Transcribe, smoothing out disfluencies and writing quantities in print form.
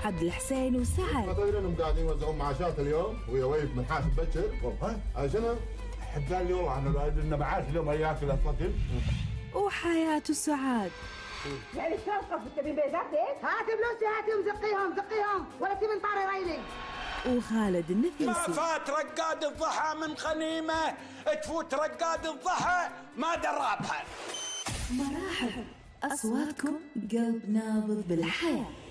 عبد الحسين وسعد. ما تدري انهم قاعدين يوزعون معاشات اليوم ويا ويف من حاسب بكر. والله شنو؟ حبان لي والله انا معاش اليوم اياك الاطلال. وحياة سعاد. يعني شرطة تبي بيزاتك؟ هات فلوسي هاتهم زقيهم ولا تبي طاري ريلي. وخالد النفيسي. ما فات رقاد الضحى من غنيمة تفوت رقاد الضحى ما درابها. مراحب أصواتكم قلب نابض بالحياة.